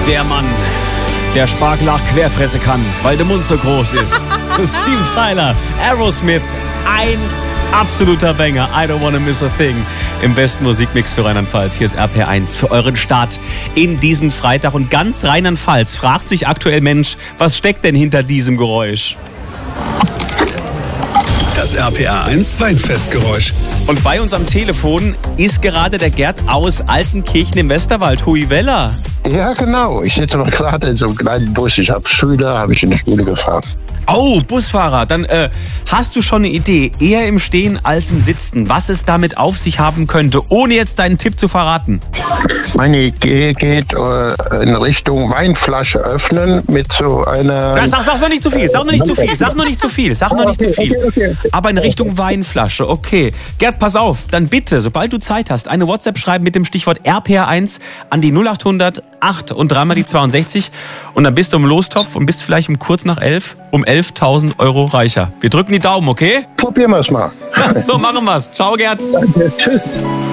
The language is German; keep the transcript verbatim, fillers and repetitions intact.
Der Mann, der Spargelach querfressen kann, weil der Mund so groß ist. Steven Tyler, Aerosmith, ein absoluter Banger. I don't wanna miss a thing. Im besten Musikmix für Rheinland-Pfalz. Hier ist R P R eins für euren Start in diesen Freitag. Und ganz Rheinland-Pfalz fragt sich aktuell, Mensch, was steckt denn hinter diesem Geräusch? Das R P R eins Weinfestgeräusch. Und bei uns am Telefon ist gerade der Gerd aus Altenkirchen im Westerwald. Hui Wella. Ja, genau. Ich sitze noch gerade in so einem kleinen Bus. Ich habe Schüler, habe ich in die Schule gefahren. Oh, Busfahrer. Dann äh, hast du schon eine Idee, eher im Stehen als im Sitzen, was es damit auf sich haben könnte, ohne jetzt deinen Tipp zu verraten? Meine Idee geht äh, in Richtung Weinflasche öffnen mit so einer... Ja, sag, sag noch nicht zu viel, sag noch nicht zu viel, sag noch nicht zu viel, sag noch nicht zu viel. Aber in Richtung Weinflasche, okay. Gerd, pass auf, dann bitte, sobald du Zeit hast, eine WhatsApp schreiben mit dem Stichwort R P R eins an die null acht hundert acht und dreimal die zweiundsechzig und dann bist du im Lostopf und bist vielleicht um kurz nach elf um elftausend Euro reicher. Wir drücken die Daumen, okay? Probieren wir es mal. So machen wir's. Ciao, Gerd. Danke, tschüss.